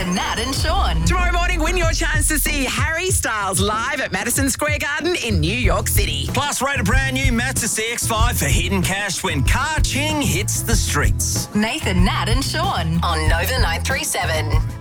Nathan, Nat and Sean. Tomorrow morning, win your chance to see Harry Styles live at Madison Square Garden in New York City. Plus, rate a brand new Mazda CX-5 for hidden cash when Car Ching hits the streets. Nathan, Nat and Sean on Nova 937.